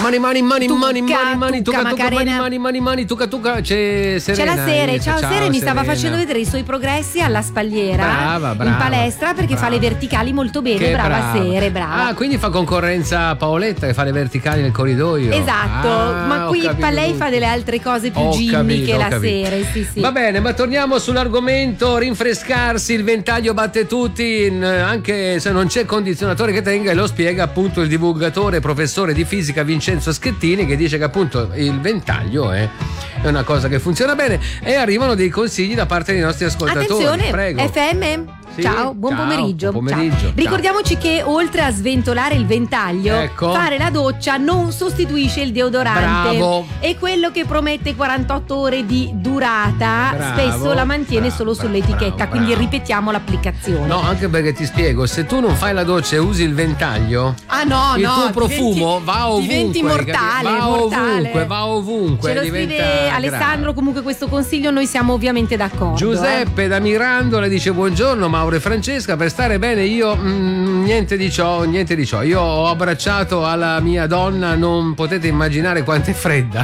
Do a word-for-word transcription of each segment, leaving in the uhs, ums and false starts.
Mani mani mani Tucca, mani mani mani tucca, tucca tucca mani Macarena. mani mani mani tucca tucca. C'è Serena. C'è la Sere, Elisa. ciao, Sere, mi stava Serena. facendo vedere i suoi progressi alla spalliera. Brava, brava, in palestra perché brava. fa le verticali molto bene. Che brava, Sere, brava. Ah, quindi fa concorrenza a Paoletta che fa le verticali nel corridoio. Esatto, Ah, ma ho qui capito lei tutto. fa delle altre cose più Ho gimmiche capito, ho la capito. Sere, sì sì. Va bene, ma torniamo sull'argomento rinfrescarsi, il ventaglio batte tutti, in- anche se non c'è condizionatore che tenga, e lo spiega appunto il divulgatore professore di fisica Vincenzo Schettini, che dice che appunto il ventaglio è, è una cosa che funziona bene, e arrivano dei consigli da parte dei nostri ascoltatori. Attenzione, Prego. F M. Sì, Ciao, buon ciao, pomeriggio. buon pomeriggio, Ciao. ciao. Ricordiamoci che oltre a sventolare il ventaglio, Ecco. fare la doccia non sostituisce il deodorante. Bravo. E quello che promette quarantotto ore di durata Bravo, spesso la mantiene bravo, solo bravo, sull'etichetta, bravo, quindi bravo. ripetiamo l'applicazione. No, anche perché ti spiego, se tu non fai la doccia e usi il ventaglio, Ah no, il no, tuo profumo diventi- va ovunque, diventi mortale, va mortale. ovunque, va ovunque. Ce lo diventa scrive Alessandro, grave. comunque questo consiglio noi siamo ovviamente d'accordo. Giuseppe da Mirandola dice: buongiorno Mauro e Francesca, per stare bene io mm, niente di ciò, niente di ciò. Io ho abbracciato alla mia donna, non potete immaginare quanto è fredda.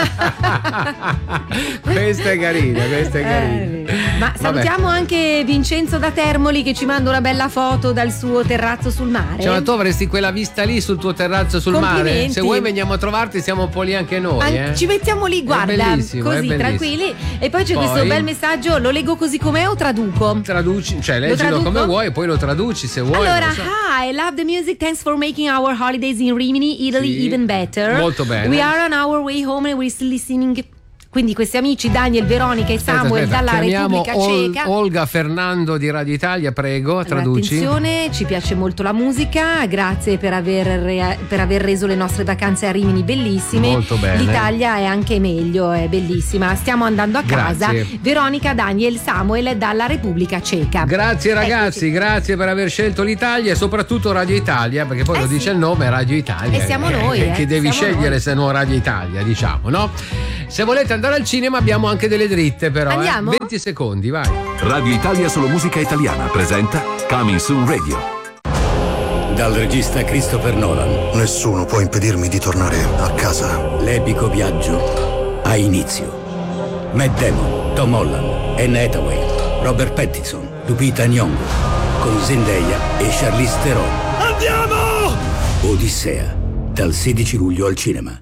Questa è carina, questa è carina. Eh, ma Vabbè. salutiamo anche Vincenzo da Termoli che ci manda una bella foto dal suo terrazzo sul mare. Cioè, ma tu avresti quella vista lì sul tuo terrazzo sul mare? Complimenti. Se vuoi veniamo a trovarti, siamo un po' lì anche noi. An- eh. Ci mettiamo lì, guarda, bellissimo, è così bellissimo. tranquilli. E poi c'è Poi- questo bel messaggio, lo leggo così com'è o traduco? Traduci, cioè leggilo traduco? come vuoi e poi lo traduci se vuoi. Allora, non lo so. hi, I love the music. Thanks for making our holidays in Rimini, Italy Sì, even better. molto bene. We are on our way home and we're still listening. Quindi questi amici Daniel, Veronica e Samuel Aspetta, dalla chiamiamo Repubblica Ol- Ceca. Olga Fernando di Radio Italia, prego, Allora, traduci. attenzione, ci piace molto la musica, grazie per aver, re- per aver reso le nostre vacanze a Rimini bellissime. Molto bene. L'Italia è anche meglio, è bellissima. Stiamo andando a casa. Grazie. Veronica, Daniel, Samuel dalla Repubblica Ceca. Grazie ragazzi, Eccoci. grazie per aver scelto l'Italia e soprattutto Radio Italia, perché poi Eh lo sì. dice il nome, Radio Italia. E siamo noi, eh, eh, Che devi siamo scegliere noi. se non Radio Italia, diciamo, no? Se volete andare al cinema abbiamo anche delle dritte però. Andiamo? Eh? venti secondi, vai. Radio Italia Solo Musica Italiana presenta Coming Soon Radio. Dal regista Christopher Nolan, Nessuno può impedirmi di tornare a casa. l'epico viaggio ha inizio. Matt Damon, Tom Holland, Anne Hathaway, Robert Pattinson, Lupita Nyong'o, con Zendaya e Charlize Theron. Andiamo! Odissea, dal sedici luglio al cinema.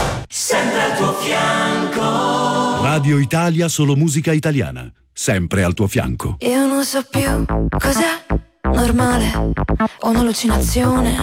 Radio Italia Solo Musica Italiana, sempre al tuo fianco. Io non so più cos'è normale o un'allucinazione.